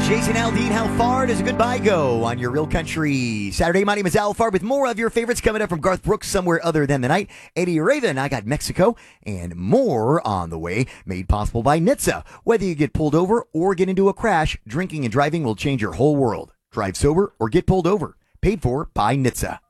Jason Aldean, how far does a goodbye go on your Real Country Saturday? My name is Al Far with more of your favorites coming up from Garth Brooks, Somewhere Other Than the Night. Eddie Raven, I Got Mexico, and more on the way, made possible by NHTSA. Whether you get pulled over or get into a crash, drinking and driving will change your whole world. Drive sober or get pulled over. Paid for by NHTSA.